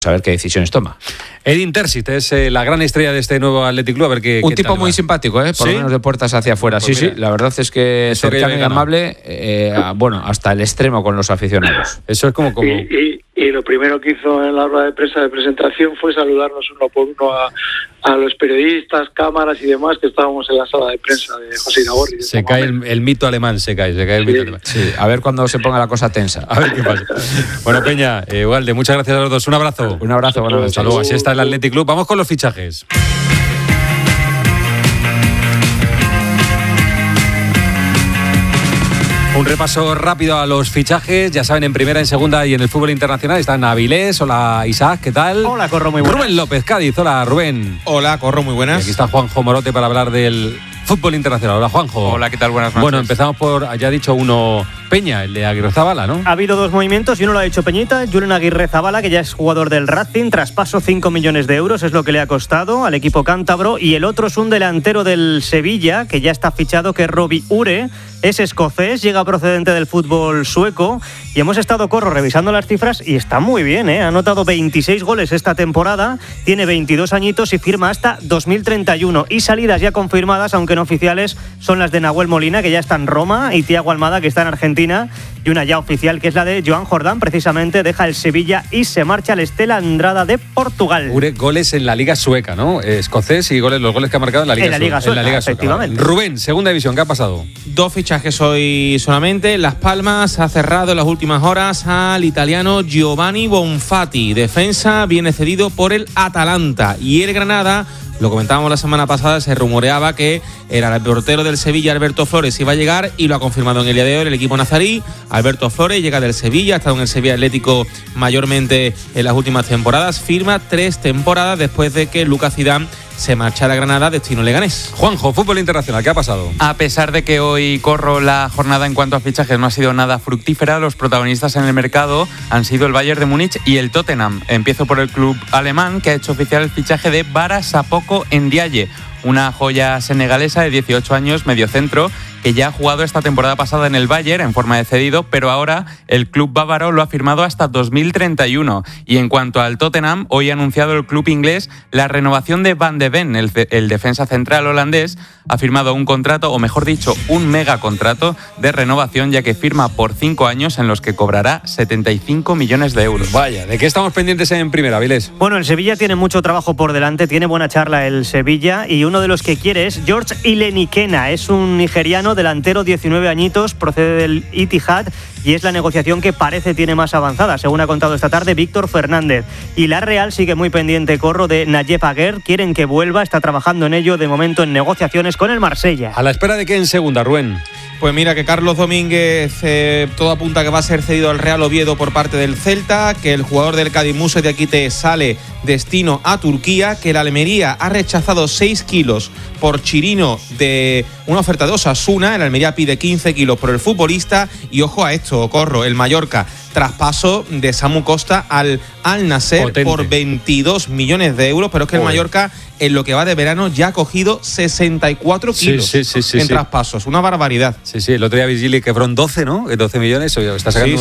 a ver qué decisiones toma. Edin Terzic es la gran estrella de este nuevo Athletic Club. A ver qué Un tipo tal muy va. simpático, por ¿Sí? lo menos de puertas hacia afuera. Pues sí, mira, sí, la verdad es que eso que cercano ya y ganó. amable, hasta el extremo con los aficionados. Eso es como... Y lo primero que hizo en la rueda de prensa de presentación fue saludarnos uno por uno a los periodistas, cámaras y demás que estábamos en la sala de prensa de José Iragorri. Se cae el mito alemán, se cae el mito alemán. Sí, a ver cuándo se ponga la cosa tensa. A ver qué pasa. Bueno, Peña, Ugalde, muchas gracias a los dos. Un abrazo. Un abrazo, buenas noches. Hasta luego. Así está el Athletic Club. Vamos con los fichajes. Un repaso rápido a los fichajes. Ya saben, en primera, en segunda y en el fútbol internacional están Avilés. Hola, Isaac, ¿qué tal? Hola, Corro, muy buenas. Rubén López, Cádiz. Hola, Rubén. Hola, Corro, muy Y buenas. aquí está Juanjo Morote para hablar del fútbol internacional. Hola, Juanjo. Hola, ¿qué tal? Buenas noches. Bueno, empezamos por, ya ha dicho uno, Peña, el de Aguirrezabala, ¿no? Ha habido dos movimientos y uno lo ha hecho Peñita, Julen Aguirrezabala, que ya es jugador del Racing, traspaso 5 millones de euros, es lo que le ha costado al equipo cántabro, y el otro es un delantero del Sevilla, que ya está fichado, que es Robbie Ure, es escocés, llega procedente del fútbol sueco, y hemos estado, Corro, revisando las cifras y está muy bien, ha anotado 26 goles esta temporada, tiene 22 añitos y firma hasta 2031, y salidas ya confirmadas, aunque no oficiales, son las de Nahuel Molina, que ya está en Roma, y Thiago Almada, que está en Argentina, y una ya oficial, que es la de Joan Jordán, precisamente deja el Sevilla y se marcha al Stella Andrada de Portugal. Ure, goles en la Liga Sueca, ¿no? Escocés y los goles que ha marcado en la Liga Sueca. Sueca, Efectivamente. Vale. Rubén, segunda división, ¿qué ha pasado? 2 fichajes hoy solamente. Las Palmas ha cerrado en las últimas horas al italiano Giovanni Bonfatti. Defensa viene cedido por el Atalanta. Y el Granada, lo comentábamos la semana pasada, se rumoreaba que era el portero del Sevilla, Alberto Flores, iba a llegar, y lo ha confirmado en el día de hoy el equipo nazarí. Alberto Flores llega del Sevilla, ha estado en el Sevilla Atlético mayormente en las últimas temporadas. Firma 3 temporadas después de que Lucas Zidane se marchara a Granada, destino leganés. Juanjo, fútbol internacional, ¿qué ha pasado? A pesar de que hoy, Corro, la jornada en cuanto a fichajes no ha sido nada fructífera, los protagonistas en el mercado han sido el Bayern de Múnich y el Tottenham. Empiezo por el club alemán, que ha hecho oficial el fichaje de Bara Sapoko Ndiaye, una joya senegalesa de 18 años, mediocentro, que ya ha jugado esta temporada pasada en el Bayern en forma de cedido, pero ahora el club bávaro lo ha firmado hasta 2031. Y en cuanto al Tottenham, hoy ha anunciado el club inglés la renovación de Van de Ven, el defensa central holandés, ha firmado un contrato, o mejor dicho, un megacontrato de renovación, ya que firma por 5 años en los que cobrará 75 millones de euros. Vaya, ¿de qué estamos pendientes en primera, Avilés? Bueno, el Sevilla tiene mucho trabajo por delante, tiene buena charla el Sevilla, y uno de los que quiere es George Ilenikena, es un nigeriano delantero, 19 añitos, procede del Etihad, y es la negociación que parece tiene más avanzada, según ha contado esta tarde Víctor Fernández. Y la Real sigue muy pendiente, Corro, de Nayef Aguer, quieren que vuelva, está trabajando en ello, de momento en negociaciones con el Marsella. ¿A la espera de qué en segunda, Rubén? Pues mira, que Carlos Domínguez, todo apunta que va a ser cedido al Real Oviedo por parte del Celta, que el jugador del Cádiz, Muse Diakite, sale destino a Turquía, que la Almería ha rechazado 6 kilos por Chirino de una oferta de Osasuna, el Almería pide 15 kilos por el futbolista, y ojo a esto, Corro, el Mallorca, traspaso de Samu Costa al Al-Nassr Potente. por 22 millones de euros, pero es que el Mallorca en lo que va de verano ya ha cogido 64 kilos en traspasos, una barbaridad. Sí, el otro día Vigili quebró 12, ¿no? 12 millones, está sacando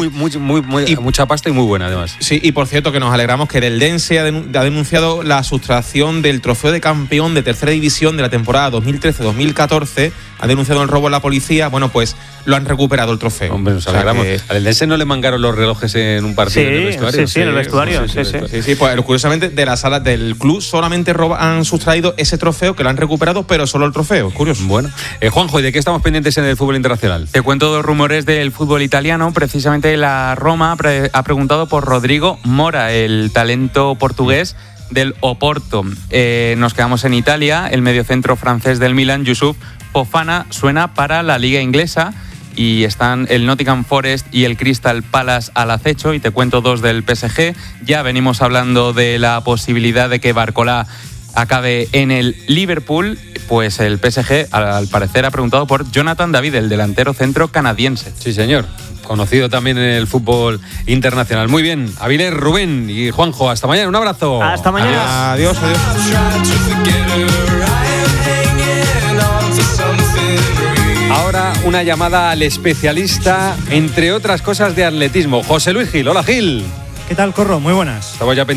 mucha pasta y muy buena además. Sí, y por cierto que nos alegramos que el Dense ha denunciado la sustracción del trofeo de campeón de tercera división de la temporada 2013-2014, ha denunciado el robo a la policía, bueno, pues lo han recuperado el trofeo. Hombre, nos alegramos. Al Dense no le mangaron los relojes en un partido en el vestuario. Sí, en el vestuario. Sí, pues curiosamente de la sala del club solamente han sustraído ese trofeo, que lo han recuperado, pero solo el trofeo, curioso. Bueno, Juanjo, ¿y de qué estamos pendientes en el fútbol internacional? Te cuento 2 rumores del fútbol italiano. Precisamente la Roma ha preguntado por Rodrigo Mora, el talento portugués del Oporto. Nos quedamos en Italia. El mediocentro francés del Milan, Youssouf Fofana, suena para la liga inglesa, y están el Nottingham Forest y el Crystal Palace al acecho. Y te cuento 2 del PSG. Ya venimos hablando de la posibilidad de que Barcola acabe en el Liverpool. Pues el PSG, al parecer, ha preguntado por Jonathan David, el delantero centro canadiense. Sí, señor. Conocido también en el fútbol internacional. Muy bien, Avilés, Rubén y Juanjo, hasta mañana, un abrazo. Hasta mañana. Adiós. Ahora una llamada al especialista, entre otras cosas, de atletismo, José Luis Gil. Hola, Gil. ¿Qué tal, Corro? Muy buenas. Estamos ya